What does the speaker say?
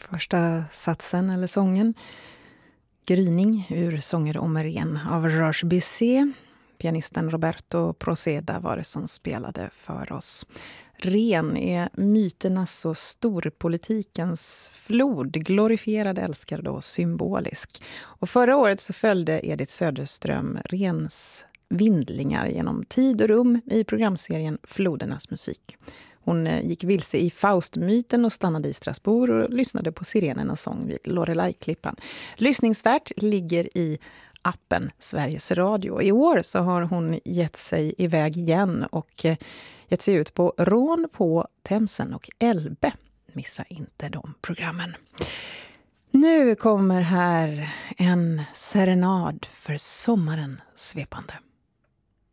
Första satsen eller sången. Gryning ur Sånger om Ren av Georges Bizet. Pianisten Roberto Proceda var det som spelade för oss. Ren är myternas och storpolitikens flod, glorifierad, älskad och symbolisk. Och förra året så följde Edith Söderström Rens vindlingar genom tid och rum i programserien Flodernas musik. Hon gick vilse i Faustmyten och stannade i Strasbourg och lyssnade på sirenernas sång vid Lorelai-klippan. Lyssningsvärt ligger i appen Sveriges Radio. I år så har hon gett sig iväg igen och gett sig ut på Rån på Themsen och Elbe. Missa inte de programmen. Nu kommer här en serenad för sommaren svepande.